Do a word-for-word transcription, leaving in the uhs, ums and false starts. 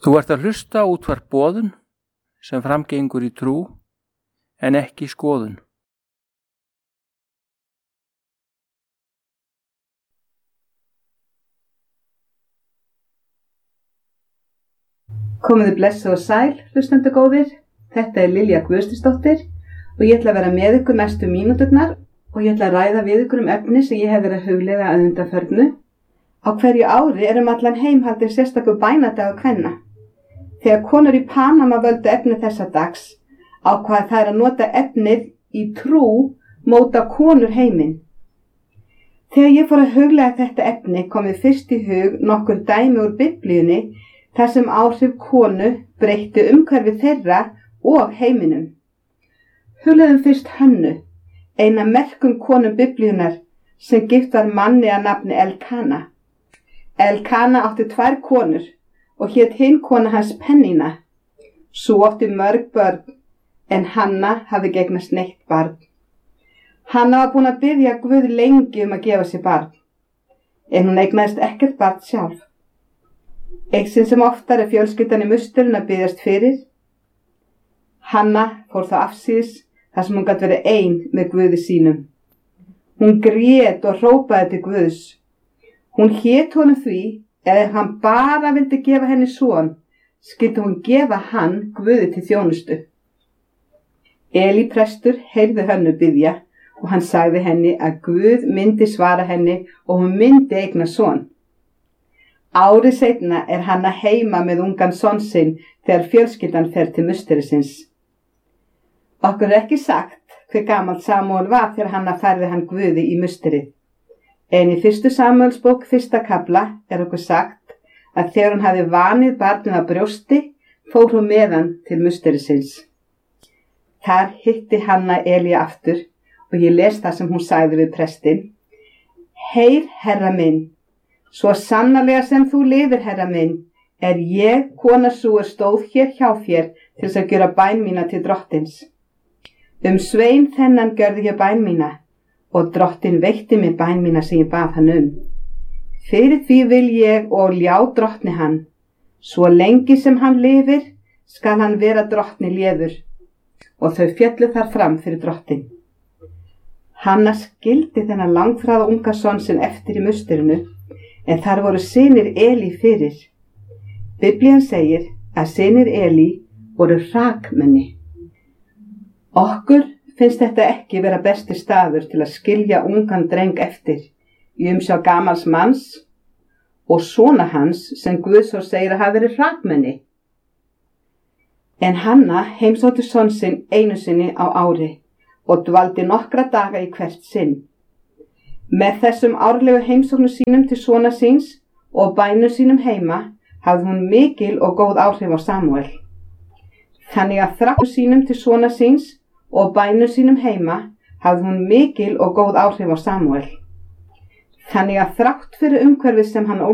Þú ert að hlusta á útvarp Boðun sem framgengur í trú en ekki skoðun. Komiði blessuð og sæl, hlustendur góðir. Þetta er Lilja Guðstínsdóttir og ég ætla að vera með ykkur næstu mínúturnar og ég ætla að ræða við ykkur um efni sem ég hef verið að hugleiða að undanförnu. Á hverju ári er um allan heim haldinn sérstakur bænadagur kvenna. Þegar konur í Panama völdu efni þessa dags, ákvað þær að nota efnið í trú móta konur heiminn. Þegar ég fór að hugleiða þetta efni kom mér fyrst í hug nokkur dæmi úr Biblíunni þar sem áhrif konu breyttu umhverfi þeirra og heiminum. Hugleiðum fyrst Hönnu, eina merkum konu Biblíunnar sem gift var manni að nafni Elkana. Elkana átti tvær konur og hét hinn kona hans Pennína. Sú átti mörg börn en Hanna hafði eignast neitt barn. Hanna var búin að biðja Guð lengi um að gefa sér barn, en hún eignaðist ekkert barn sjálf. Eitt sinn sem oftar er fjölskyldan í musturinn að biðjast fyrir. Hanna fór þá afsíðis þar sem hún gat verið ein með Guði sínum. Hún grét og hrópaði til Guðs. Hún hét honum því að ef hann bara vildi gefa henni son, skyldi hún gefa hann Guði til þjónustu. Elí prestur heyrði Hönnu biðja og hann sagði henni að Guð myndi svara henni og hún myndi eigna son. Árið seinna er Hanna heima með ungan son sinn þegar fjölskyldan fer til musterisins. Okkur er ekki sagt hve gamall Samúel var þegar Hanna færði hann Guði í musterið. En í fyrstu Samúelsbók fyrsta kafla er okkur sagt að þegar hún hafi vanið barnið á brjósti, fór hún með hann til musterisins. Þar hitti Hanna Elí aftur og ég les það sem hún sagði við prestinn. Heyr, herra minn, svo sannarlega sem þú lifir, herra minn, er ég, kona sú er stóð hér hjá þér til þess að gera bæn mína til drottins. Um svein þennan gjörði ég bæn mína og drottin veitti mér bæn mína sem ég bað hann um. Fyrir því vil ég og ljá drottni hann. Svo lengi sem hann lifir skal hann vera drottni léður. Og þau féllu þar fram fyrir drottin. Hanna skildi þennan langþráða unga son sinn eftir í musterinu, en þar voru synir Elí fyrir. Biblían segir að synir Elí voru hrakmenni. Okkur finnst þetta ekki vera besti staður til að skilja ungan dreng eftir í umsjá gamals manns og sona hans sem Guð svo segir að hafa verið hrakmenni. En Hanna heimsótti son sinn einu sinni á ári og dvaldi nokkra daga í hvert sinn. Með þessum árlegu heimsóknum sínum til sona síns og bænum sínum heima hafði hún mikil og góð áhrif á Samúel. Þannig að þrátt sínum til sona síns og bænum sínum heima hafði hún mikil og góð áhrif á Samúel. Þannig að þrátt fyrir umhverfið sem hann